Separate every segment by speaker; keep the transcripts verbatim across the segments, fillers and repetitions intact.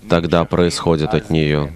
Speaker 1: тогда происходит от нее.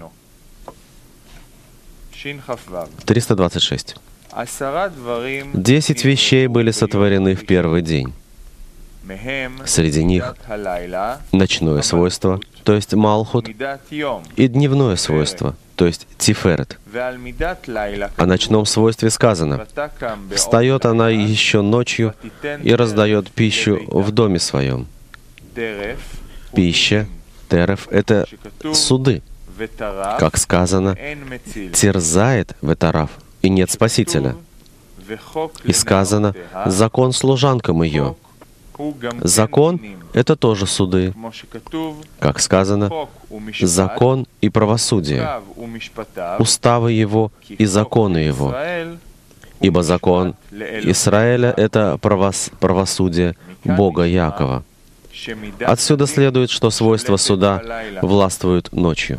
Speaker 1: триста двадцать шесть. Десять вещей были сотворены в первый день. Среди них ночное свойство, то есть Малхут, и дневное свойство, то есть Тиферет. О ночном свойстве сказано: «Встает она еще ночью и раздает пищу в доме своем». Пища, тереф — это суды. Как сказано, терзает ветараф, и нет спасителя. И сказано, закон служанкам ее. Закон — это тоже суды. Как сказано, закон и правосудие, уставы его и законы его. Ибо закон Израиля — это правос правосудие Бога Якова. Отсюда следует, что свойства суда властвуют ночью.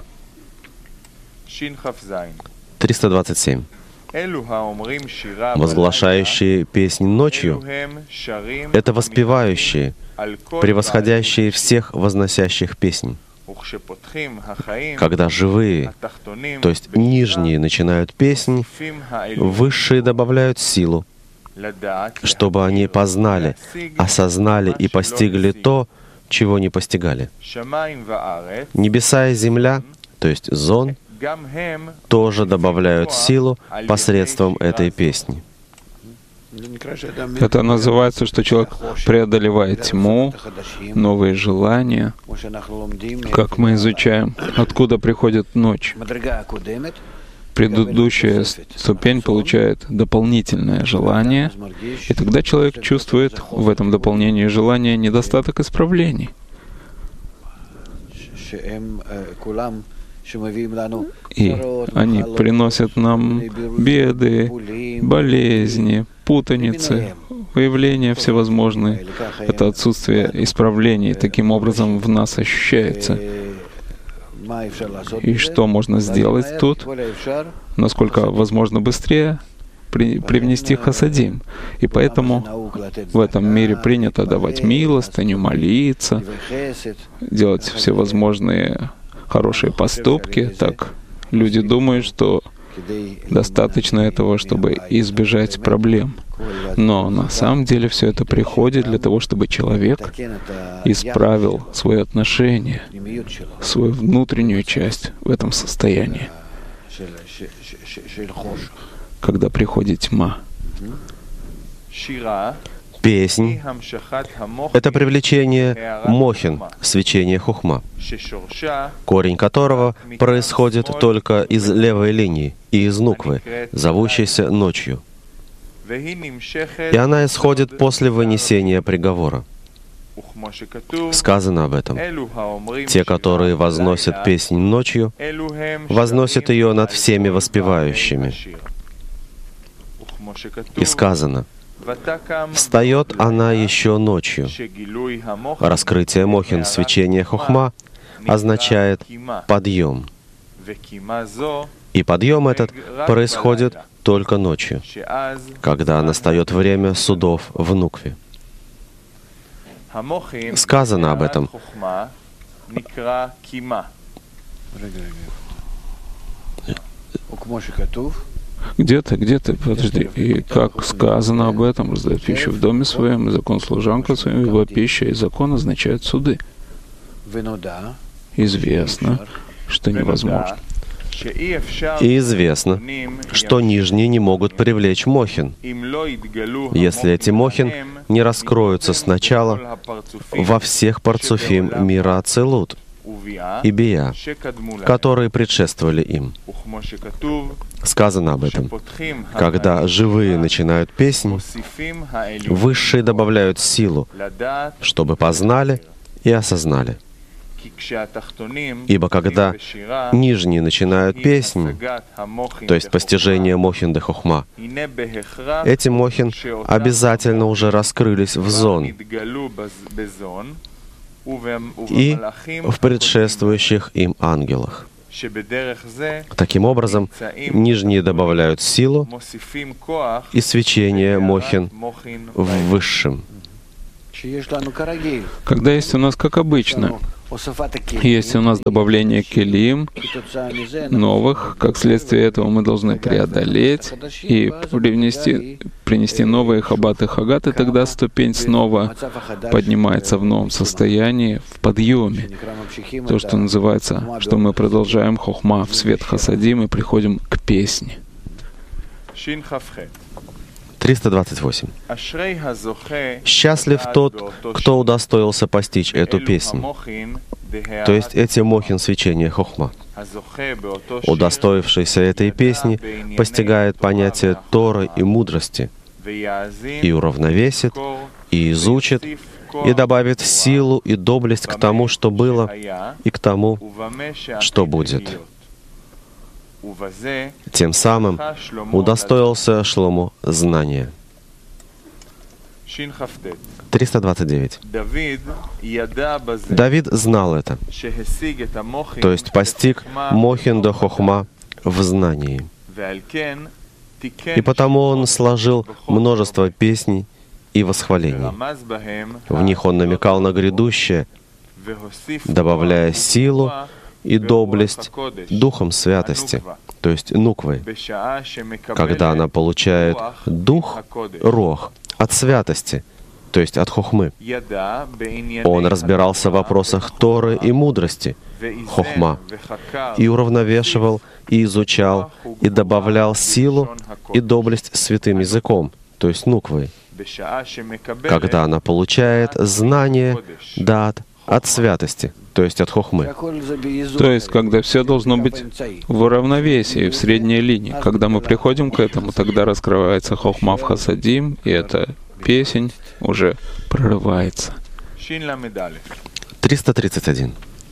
Speaker 1: триста двадцать семь. Возглашающие песнь ночью — это воспевающие, превосходящие всех возносящих песнь. Когда живые, то есть нижние, начинают песнь, высшие добавляют силу, чтобы они познали, осознали и постигли то, чего не постигали. Небеса и земля, то есть зон, тоже добавляют силу посредством этой песни.
Speaker 2: Это называется, что человек преодолевает тьму, новые желания, как мы изучаем, откуда приходит ночь. Предыдущая ступень получает дополнительное желание, и тогда человек чувствует в этом дополнении желания недостаток исправлений. И они приносят нам беды, болезни, путаницы, выявления всевозможные. Это отсутствие исправлений таким образом в нас ощущается. И что можно сделать тут? Насколько возможно быстрее при, привнести хасадим. И поэтому в этом мире принято давать милостыню, молиться, делать всевозможные хорошие поступки. Так люди думают, что достаточно этого, чтобы избежать проблем. Но на самом деле все это приходит для того, чтобы человек исправил свое отношение, свою внутреннюю часть в этом состоянии, когда приходит тьма.
Speaker 1: Песнь — это привлечение мохин, свечения хухма, корень которого происходит только из левой линии и из нуквы, зовущейся ночью. И она исходит после вынесения приговора. Сказано об этом. Те, которые возносят песнь ночью, возносят ее над всеми воспевающими. И сказано: «Встает она еще ночью». Раскрытие мохин, свечение хохма, означает подъем. И подъем этот происходит только ночью, когда настает время судов в нукве. Сказано об этом.
Speaker 2: Где-то, где-то, подожди, и как сказано об этом, раздает пищу в доме своем, и закон служанка своим, его пища и закон означают суды. Известно, что невозможно.
Speaker 1: И известно, что нижние не могут привлечь мохин, если эти мохин не раскроются сначала во всех парцуфим мира Ацилут и Бия, которые предшествовали им. Сказано об этом. Когда живые начинают песнь, высшие добавляют силу, чтобы познали и осознали. Ибо когда нижние начинают песнь, то есть постижение мохин де хохма, эти мохин обязательно уже раскрылись в зон и в предшествующих им ангелах. Таким образом, нижние добавляют силу и свечение мохин в высшем.
Speaker 2: Когда есть у нас, как обычно, Есть у нас добавление келим новых, как следствие этого мы должны преодолеть и привнести, принести новые хабат и хагат, и тогда ступень снова поднимается в новом состоянии, в подъеме. То, что называется, что мы продолжаем хохма в свет хасадим и приходим к песне.
Speaker 1: триста двадцать восемь. Счастлив тот, кто удостоился постичь эту песнь, то есть эти мохин свечения хохма. Удостоившийся этой песни постигает понятие Торы и мудрости, и уравновесит, и изучит, и добавит силу и доблесть к тому, что было, и к тому, что будет. Тем самым удостоился Шломо знания. триста двадцать девять. Давид знал это, то есть постиг мохин до хохма в знании. И потому он сложил множество песней и восхвалений. В них он намекал на грядущее, добавляя силу и доблесть духом святости, то есть нуквой, когда она получает дух, рох, от святости, то есть от хохмы. Он разбирался в вопросах Торы и мудрости, хохма, и уравновешивал, и изучал, и добавлял силу и доблесть святым языком, то есть нуквой, когда она получает знание, дат, от святости, то есть от хохмы.
Speaker 2: То есть, когда все должно быть в уравновесии, в средней линии. Когда мы приходим к этому, тогда раскрывается хохма в хасадим, и эта песнь уже прорывается.
Speaker 1: триста тридцать один.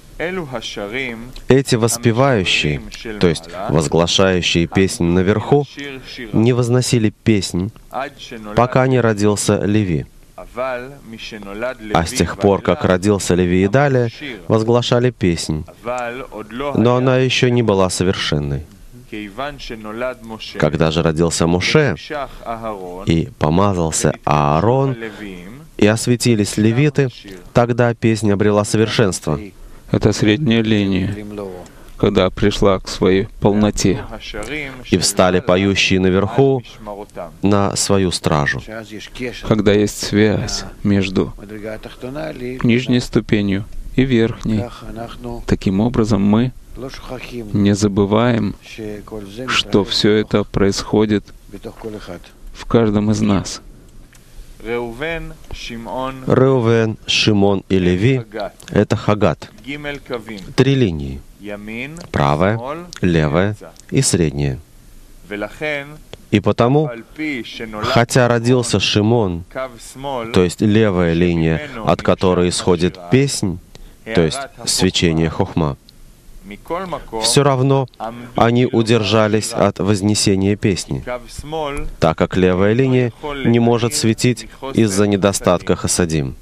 Speaker 1: Эти воспевающие, то есть возглашающие песнь наверху, не возносили песнь, пока не родился Леви. А с тех пор, как родился Леви и далее, возглашали песнь, но она еще не была совершенной. Когда же родился Моше, и помазался Аарон, и осветились левиты, тогда песня обрела совершенство.
Speaker 2: Это средняя линия, когда пришла к своей полноте.
Speaker 1: И встали поющие наверху на свою стражу.
Speaker 2: Когда есть связь между нижней ступенью и верхней, таким образом мы не забываем, что все это происходит в каждом из нас.
Speaker 1: Реувен, Шимон и Леви — это хагат. Три линии. Правая, левая и средняя. И потому, хотя родился Шимон, то есть левая линия, от которой исходит песнь, то есть свечение хохма, все равно они удержались от вознесения песни, так как левая линия не может светить из-за недостатка хасадим.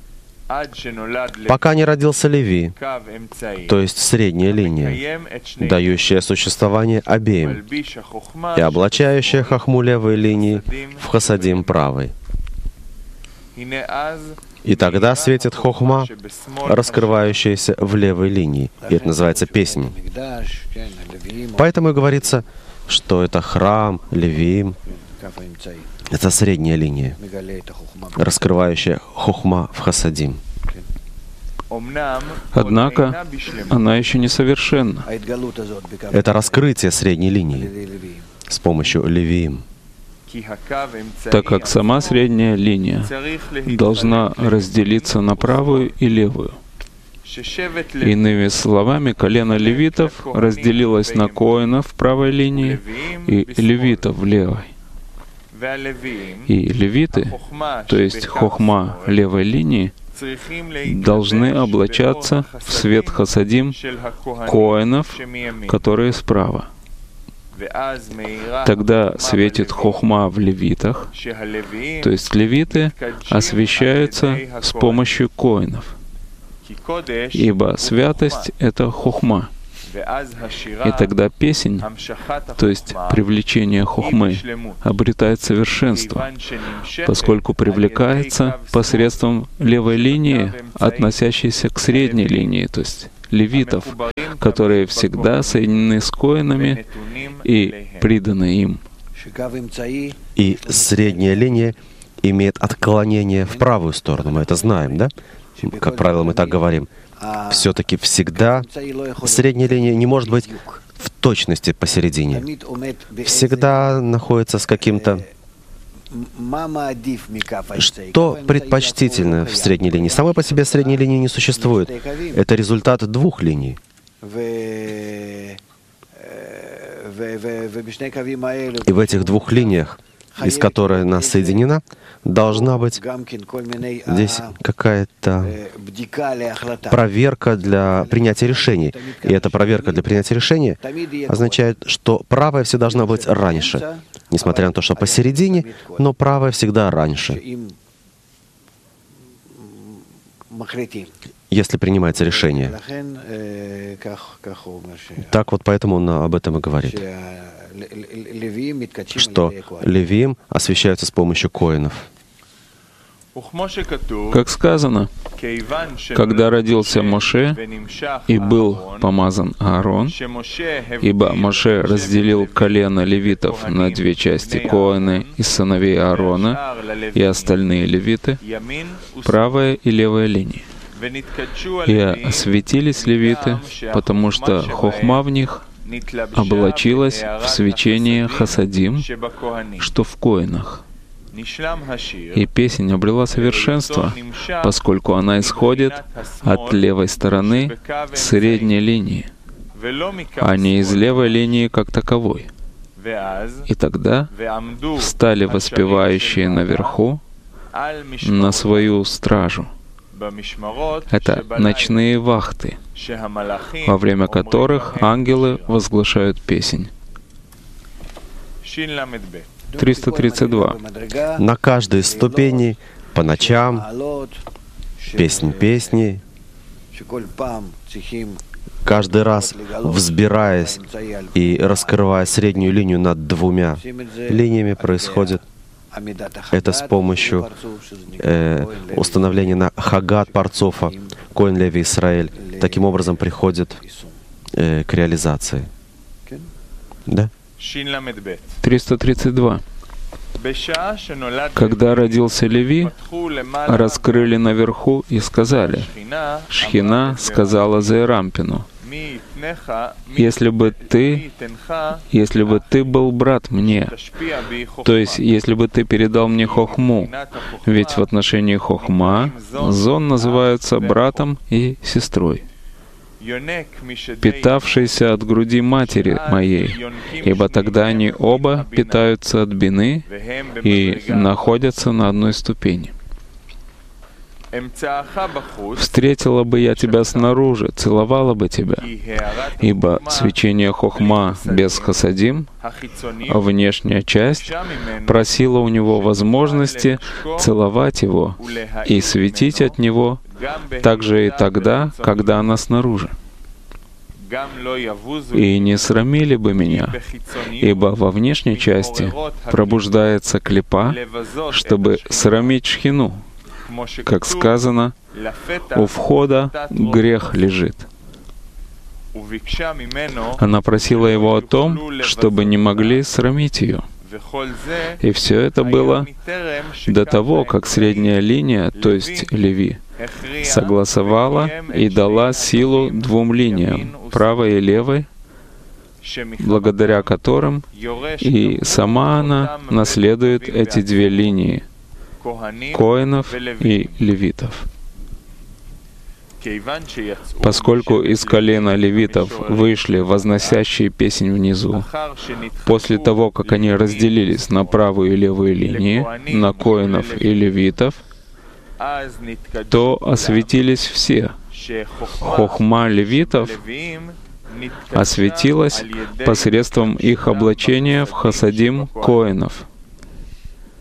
Speaker 1: Пока не родился Леви, то есть средняя линия, дающая существование обеим и облачающая хохму левой линии в хасадим правой. И тогда светит хохма, раскрывающаяся в левой линии. И это называется песнь. Поэтому и говорится, что это храм, левиим. Это средняя линия, раскрывающая хохма в хасадим.
Speaker 2: Однако она еще не совершенна.
Speaker 1: Это раскрытие средней линии с помощью левиим.
Speaker 2: Так как сама средняя линия должна разделиться на правую и левую. Иными словами, колено левитов разделилось на коэнов в правой линии и левитов в левой. И левиты, то есть хохма левой линии, должны облачаться в свет хасадим коэнов, которые справа. Тогда светит хохма в левитах, то есть левиты освещаются с помощью коэнов, ибо святость — это хохма. И тогда песнь, то есть привлечение хохмы, обретает совершенство, поскольку привлекается посредством левой линии, относящейся к средней линии, то есть левитов, которые всегда соединены с коэнами и приданы им.
Speaker 1: И средняя линия имеет отклонение в правую сторону. Мы это знаем, да? Как правило, мы так говорим. Все-таки всегда средняя линия не может быть в точности посередине. Всегда находится с каким-то... Что предпочтительно в средней линии? Самой по себе средней линии не существует. Это результат двух линий. И в этих двух линиях, из которой она соединена, должна быть здесь какая-то проверка для принятия решений. И эта проверка для принятия решения означает, что правая всегда должна быть раньше. Несмотря на то, что посередине, но правая всегда раньше. Если принимается решение. Так вот, поэтому он об этом и говорит. Что левиим освящаются с помощью коэнов.
Speaker 2: Как сказано, когда родился Моше и был помазан Аарон, ибо Моше разделил колено левитов на две части, коэны из сыновей Аарона и остальные левиты, правая и левая линии. И осветились левиты, потому что хохма в них облачилась в свечение хасадим, что в коэнах. И песнь обрела совершенство, поскольку она исходит от левой стороны средней линии, а не из левой линии как таковой. И тогда встали воспевающие наверху на свою стражу. Это ночные вахты, во время которых ангелы возглашают песнь. триста тридцать два.
Speaker 1: На каждой ступени, по ночам, песнь песни, каждый раз взбираясь и раскрывая среднюю линию над двумя линиями, происходит это с помощью э, установления на Хагат Парцофа, Коэн Леви Исраэль. Таким образом приходит э, к реализации. Да?
Speaker 2: триста тридцать два. Когда родился Леви, раскрыли наверху и сказали: Шхина сказала Зерампину: если бы ты, если бы ты был брат мне, то есть если бы ты передал мне хохму, ведь в отношении хохма зон называются братом и сестрой, питавшийся от груди матери моей, ибо тогда они оба питаются от бины и находятся на одной ступени. Встретила бы я тебя снаружи, целовала бы тебя, ибо свечение хохма без хасадим, а внешняя часть, просила у него возможности целовать его и светить от него, также и тогда, когда она снаружи. И не срамили бы меня, ибо во внешней части пробуждается клипа, чтобы срамить шхину. Как сказано, у входа грех лежит. Она просила его о том, чтобы не могли срамить ее. И все это было до того, как средняя линия, то есть Леви, согласовала и дала силу двум линиям, правой и левой, благодаря которым и сама она наследует эти две линии — коэнов и левитов. Поскольку из колена левитов вышли возносящие песнь внизу, после того, как они разделились на правую и левую линии, на коэнов и левитов, то осветились все. Хохма левитов осветилась посредством их облачения в хасадим коэнов,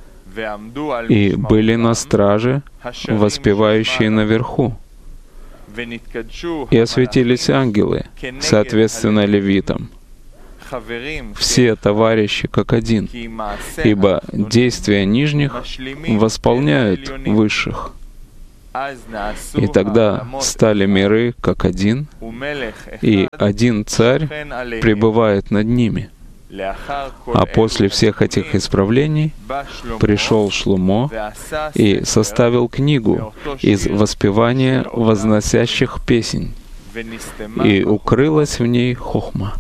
Speaker 2: и были на страже, воспевающие наверху. И осветились ангелы, соответственно левитам, все товарищи как один, ибо действия нижних восполняют высших. И тогда стали миры как один, и один царь пребывает над ними. А после всех этих исправлений пришел Шломо и составил книгу из воспевания возносящих песнь, и укрылась в ней хохма.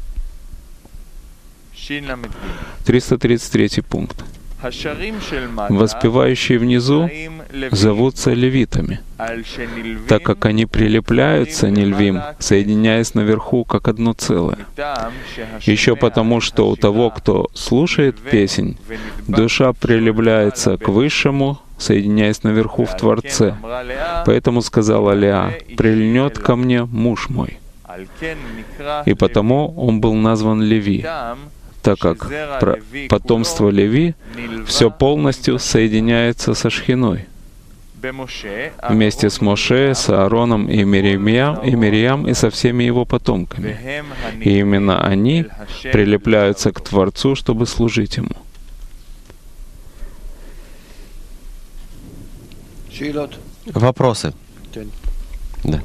Speaker 2: триста тридцать третий пункт. Воспевающие внизу зовутся левитами, так как они прилепляются нельвим, соединяясь наверху как одно целое. Еще потому, что у того, кто слушает песнь, душа прилепляется к Высшему, соединяясь наверху в Творце. Поэтому сказала Леа: «Прильнет ко мне муж мой». И потому он был назван Леви, так как потомство Леви все полностью соединяется со Шхиной. Вместе с Моше, с Аароном и Мириям, и Мириям, и со всеми его потомками. И именно они прилепляются к Творцу, чтобы служить Ему.
Speaker 1: Вопросы? Да.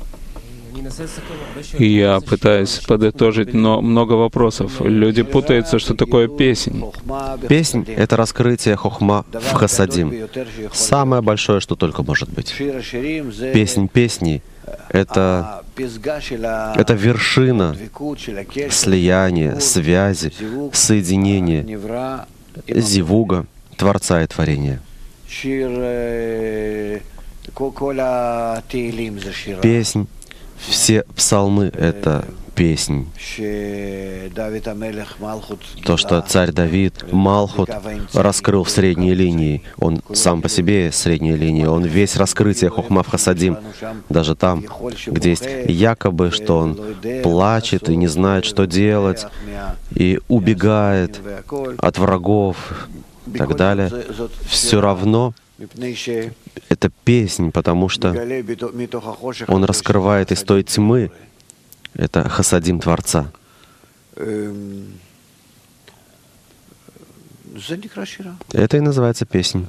Speaker 2: И я пытаюсь подытожить, но много вопросов. Люди путаются, что такое песнь.
Speaker 1: Песнь — это раскрытие хохма в хасадим. Самое большое, что только может быть. Песнь песней — это, это вершина слияния, связи, соединения, зивуга, Творца и Творения. Песнь, все псалмы — это песнь. То, что царь Давид Малхут раскрыл в средней линии, он сам по себе средняя линия, он весь раскрытие хохма в хасадим, даже там, где есть якобы, что он плачет и не знает, что делать, и убегает от врагов и так далее, все равно это песнь, потому что он раскрывает из той тьмы. Это хасадим Творца. Это и называется песнь.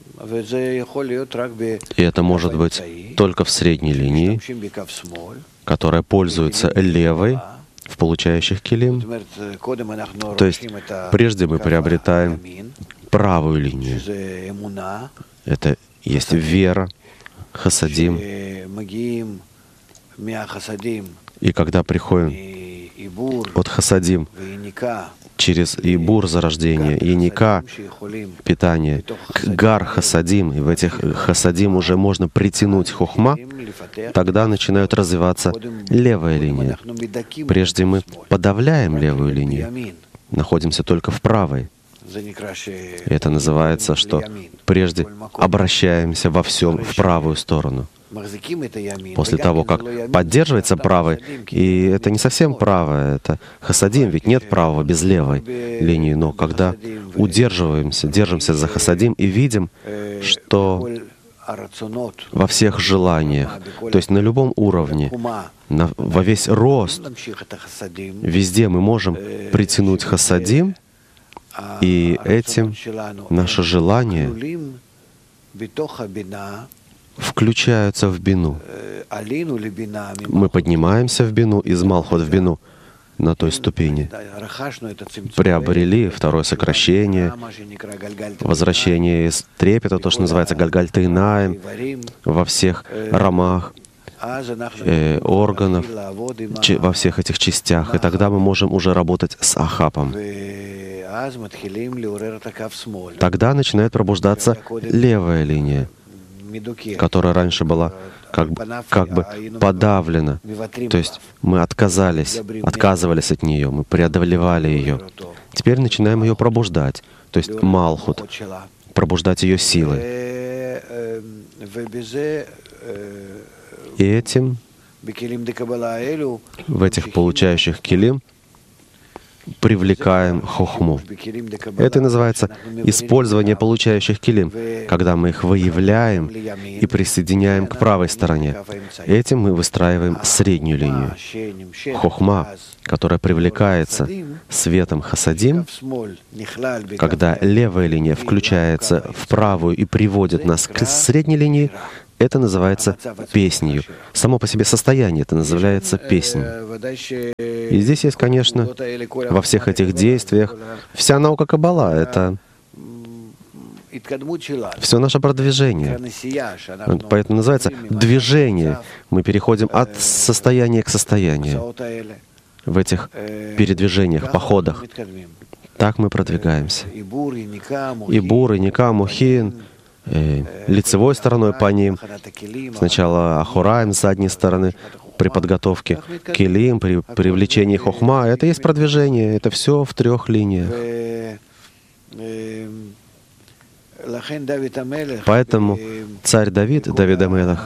Speaker 1: И это может быть только в средней линии, которая пользуется левой в получающих килим. То есть прежде мы приобретаем правую линию. Это есть вера, хасадим. И когда приходим от хасадим через ибур зарождение, и ника питание, к гар хасадим, и в этих хасадим уже можно притянуть хохма, тогда начинают развиваться левая линия. Прежде мы подавляем левую линию, находимся только в правой. И это называется, что прежде обращаемся во всем в правую сторону. После того, как поддерживается правой, и это не совсем правое, это хасадим, ведь нет правого без левой линии, но когда удерживаемся, держимся за хасадим и видим, что во всех желаниях, то есть на любом уровне, на, во весь рост, везде мы можем притянуть хасадим, и этим наше желание включаются в бину. Мы поднимаемся в бину, из Малхут в бину, на той ступени. Приобрели второе сокращение, возвращение из трепета, то, что называется гальгаль-тейнаем, во всех рамах э, органов, че, во всех этих частях. И тогда мы можем уже работать с ахапом. Тогда начинает пробуждаться левая линия, которая раньше была как бы, как бы подавлена. То есть мы отказались, отказывались от нее, мы преодолевали ее. Теперь начинаем ее пробуждать, то есть Малхут, пробуждать ее силой. И этим, в этих получающих килим, привлекаем хохму. Это и называется использование получающих килим, когда мы их выявляем и присоединяем к правой стороне. Этим мы выстраиваем среднюю линию. Хохма, которая привлекается светом хасадим, когда левая линия включается в правую и приводит нас к средней линии, это называется песнью. Само по себе состояние это называется песней. И здесь есть, конечно, во всех этих действиях вся наука Каббала. Это все наше продвижение. Поэтому называется движение. Мы переходим от состояния к состоянию в этих передвижениях, походах. Так мы продвигаемся. И бур, и ника, мухин, и лицевой стороной по ним. Сначала ахураем с задней стороны при подготовке килим, при привлечении хохма. Это есть продвижение. Это все в трех линиях. Поэтому царь Давид, Давид а-Мелех,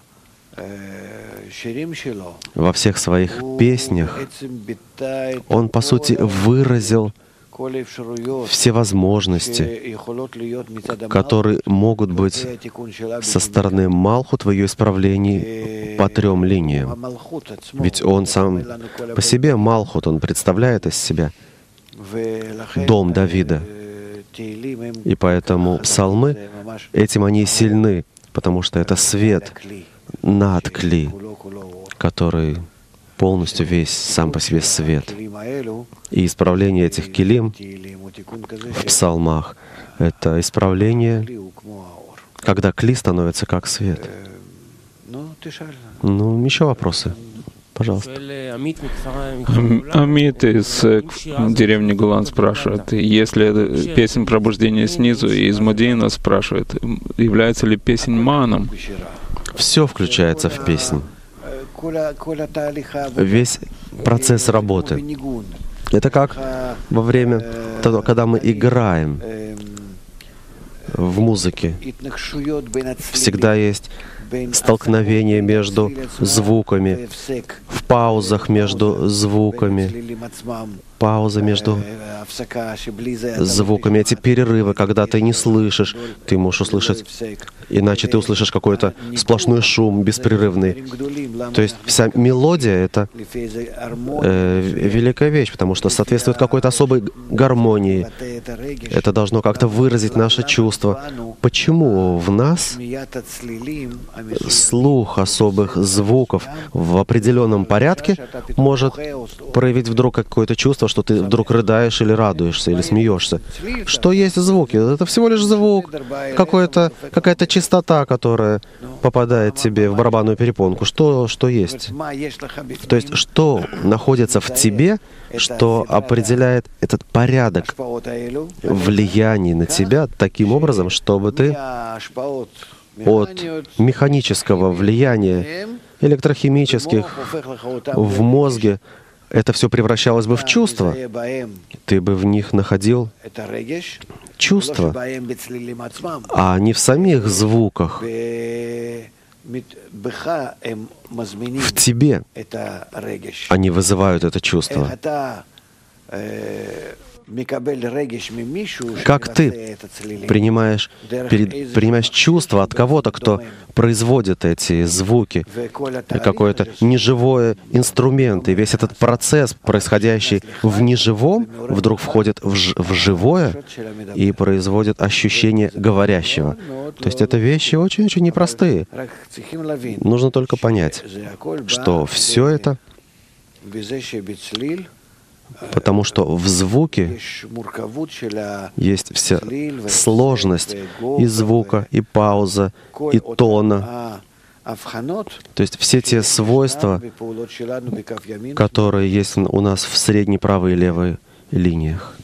Speaker 1: во всех своих песнях, он, по сути, выразил все возможности, которые могут быть со стороны Малхут в ее исправлении по трем линиям. Ведь он сам по себе Малхут, он представляет из себя дом Давида. И поэтому псалмы, этим они сильны, потому что это свет над кли, который полностью весь сам по себе свет. И исправление этих килим в псалмах — это исправление, когда кли становится как свет. Ну, еще вопросы? Пожалуйста.
Speaker 2: Амит из деревни Гулан спрашивает, если песнь пробуждения снизу, и из Модиина спрашивает, является ли песнь маном?
Speaker 1: Все включается в песнь. Весь процесс работы. Это как во время того, когда мы играем в музыке. Всегда есть столкновение между звуками, в паузах между звуками, пауза между звуками, эти перерывы, когда ты не слышишь, ты можешь услышать, иначе ты услышишь какой-то сплошной шум, беспрерывный. То есть вся мелодия — это э, великая вещь, потому что соответствует какой-то особой гармонии. Это должно как-то выразить наше чувство. Почему в нас слух особых звуков в определенном порядке может проявить вдруг какое-то чувство, что ты вдруг рыдаешь или радуешься, или смеешься? Что есть звуки? Это всего лишь звук, какой-то, какая-то частота, которая попадает тебе в барабанную перепонку. Что, что есть? То есть, что находится в тебе, что определяет этот порядок влияния на тебя таким образом, чтобы ты от механического влияния электрохимических в мозге это все превращалось бы в чувства, ты бы в них находил чувства, а не в самих звуках. В тебе они вызывают это чувство. Как ты принимаешь, перед, принимаешь чувство от кого-то, кто производит эти звуки, какой-то неживой инструмент, и весь этот процесс, происходящий в неживом, вдруг входит в, ж, в живое и производит ощущение говорящего. То есть это вещи очень-очень непростые. Нужно только понять, что все это, потому что в звуке есть вся сложность и звука, и пауза, и тона. То есть все те свойства, которые есть у нас в средней правой и левой линиях.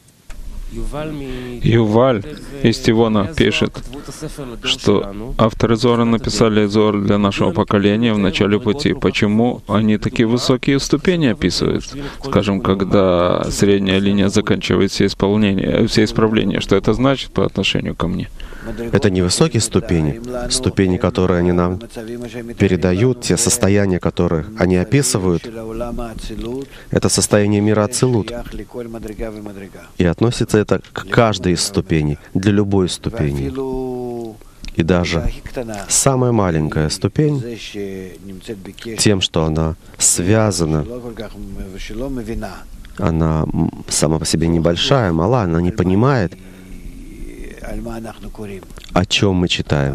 Speaker 2: Юваль из Тивона пишет, что авторы Зора написали Зор для нашего поколения в начале пути. Почему они такие высокие ступени описывают? Скажем, когда средняя линия заканчивает все исполнения, все исправления. Что это значит по отношению ко мне?
Speaker 1: Это не высокие ступени, ступени, которые они нам передают, те состояния, которые они описывают. Это состояние мира Ацилут. И относится это к каждой из ступеней, для любой ступени. И даже самая маленькая ступень, тем, что она связана, она сама по себе небольшая, мала, она не понимает, о чем мы читаем.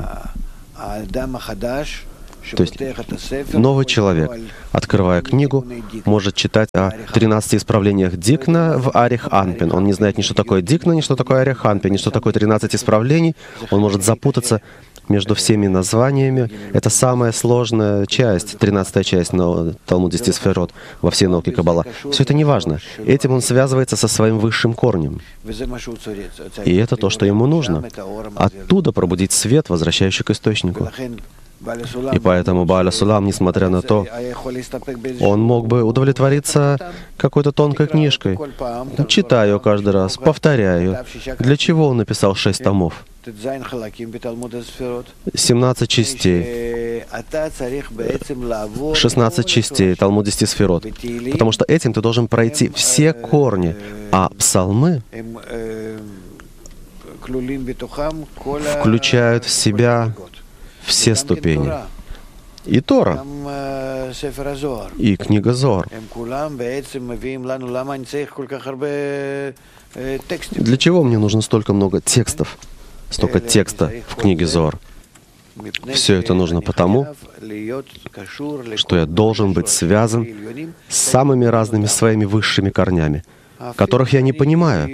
Speaker 1: То есть новый человек, открывая книгу, может читать о тринадцати исправлениях Дикна в Арих Анпин. Он не знает ни что такое Дикна, ни что такое Арих Анпин, ни что такое тринадцать исправлений. Он может запутаться между всеми названиями. Это самая сложная часть, тринадцатая часть на Талмуд десяти сферот во всей науке Каббала. Все это не важно. Этим он связывается со своим высшим корнем. И это то, что ему нужно. Оттуда пробудить свет, возвращающий к источнику. И поэтому Бааля Сулам, несмотря на то, он мог бы удовлетвориться какой-то тонкой книжкой. Читаю ее каждый раз, повторяю. Для чего он написал шесть томов? семнадцать частей. шестнадцать частей Талмуд десяти сферот. Потому что этим ты должен пройти все корни. А псалмы включают в себя все ступени. И Тора, и книга Зоар. Для чего мне нужно столько много текстов, столько текста в книге Зоар? Все это нужно потому, что я должен быть связан с самыми разными своими высшими корнями, которых я не понимаю.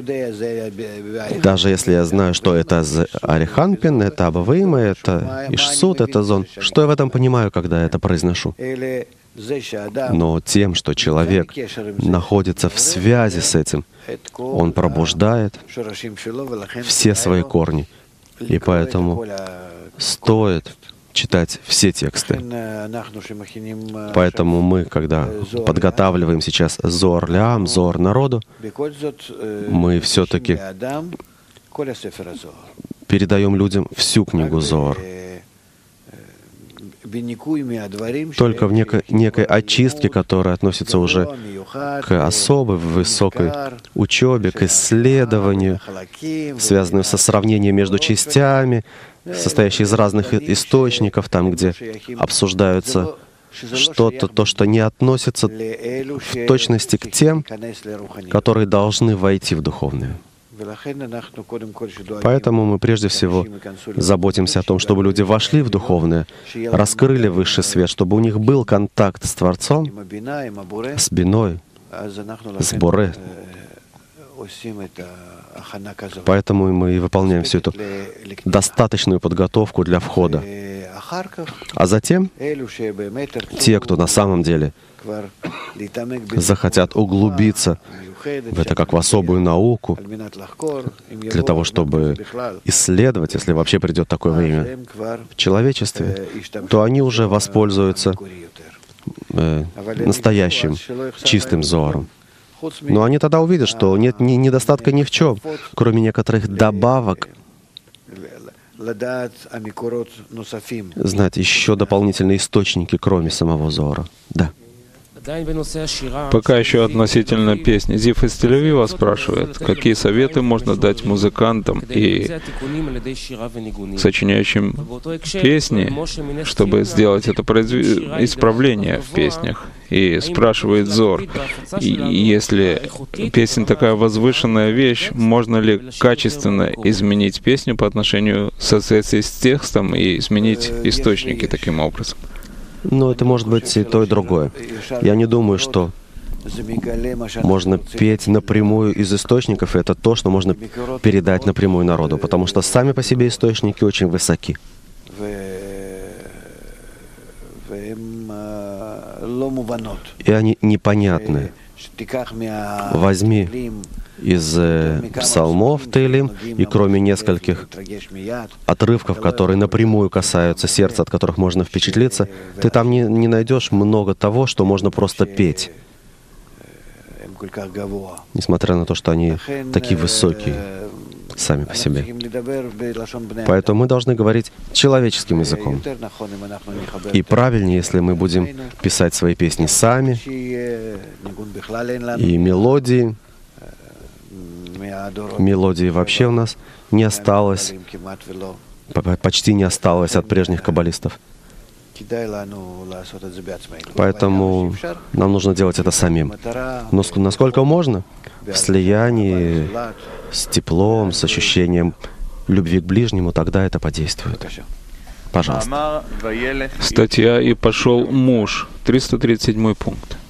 Speaker 1: Даже если я знаю, что это Арих Анпин, это Абавейма, это Ишсут, это Зон. Что я в этом понимаю, когда я это произношу? Но тем, что человек находится в связи с этим, он пробуждает все свои корни. И поэтому стоит читать все тексты. Поэтому мы, когда подготавливаем сейчас Зоар Леам, Зоар народу, мы все-таки передаем людям всю книгу Зоар. Только в некой, некой очистке, которая относится уже к особой высокой учебе, к исследованию, связанную со сравнением между частями, состоящей из разных источников, там, где обсуждаются что-то, то, что не относится в точности к тем, которые должны войти в духовное. Поэтому мы прежде всего заботимся о том, чтобы люди вошли в духовное, раскрыли высший свет, чтобы у них был контакт с Творцом, с Биной, с Боре. Поэтому мы и выполняем всю эту достаточную подготовку для входа. А затем те, кто на самом деле захотят углубиться в это как в особую науку, для того, чтобы исследовать, если вообще придет такое время в человечестве, то они уже воспользуются э, настоящим, чистым Зоаром. Но они тогда увидят, что нет ни недостатка ни в чем, кроме некоторых добавок, знать еще дополнительные источники, кроме самого Зоара. Да.
Speaker 2: Пока еще относительно песни. Зиф из Тель-Авива спрашивает, какие советы можно дать музыкантам и сочиняющим песни, чтобы сделать это произв... исправление в песнях. И спрашивает Зор, и если песня такая возвышенная вещь, можно ли качественно изменить песню по отношению в соответствии с текстом и изменить источники таким образом?
Speaker 1: Но это может быть и то, и другое. Я не думаю, что можно петь напрямую из источников, и это то, что можно передать напрямую народу, потому что сами по себе источники очень высоки. И они непонятны. Возьми из э, псалмов Теилим, и кроме нескольких отрывков, которые напрямую касаются сердца, от которых можно впечатлиться, ты там не, не найдешь много того, что можно просто петь, несмотря на то, что они такие высокие. сами по себе. Поэтому мы должны говорить человеческим языком. И правильнее, если мы будем писать свои песни сами, и мелодии, мелодии вообще у нас не осталось, почти не осталось от прежних каббалистов. Поэтому нам нужно делать это самим. Но насколько можно, в слиянии с теплом, с ощущением любви к ближнему, тогда это подействует. Пожалуйста.
Speaker 2: Статья «И пошел муж», триста тридцать седьмой пункт.